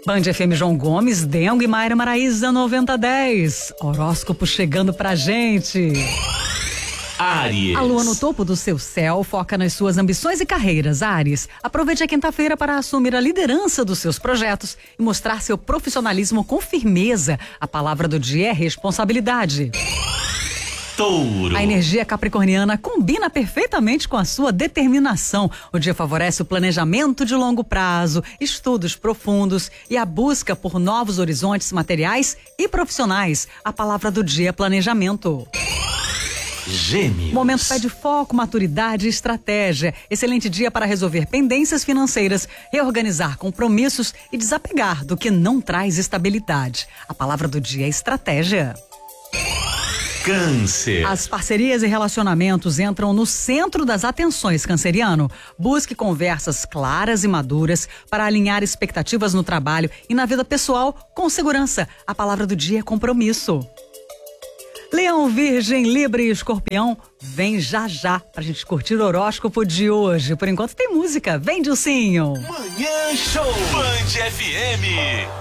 Band FM João Gomes, Dengo e Mayra Maraíza 9010. Horóscopo chegando pra gente. Áries. A lua no topo do seu céu foca nas suas ambições e carreiras. Áries, aproveite a quinta-feira para assumir a liderança dos seus projetos e mostrar seu profissionalismo com firmeza. A palavra do dia é responsabilidade. Touro. A energia capricorniana combina perfeitamente com a sua determinação. O dia favorece o planejamento de longo prazo, estudos profundos e a busca por novos horizontes materiais e profissionais. A palavra do dia é planejamento. Gêmeos. Momento pede foco, maturidade e estratégia. Excelente dia para resolver pendências financeiras, reorganizar compromissos e desapegar do que não traz estabilidade. A palavra do dia é estratégia. Câncer. As parcerias e relacionamentos entram no centro das atenções, canceriano. Busque conversas claras e maduras para alinhar expectativas no trabalho e na vida pessoal com segurança. A palavra do dia é compromisso. Leão, Virgem, Libra e Escorpião, vem já pra gente curtir o horóscopo de hoje. Por enquanto tem música. Vem, Dilcinho. Manhã Show. Band FM.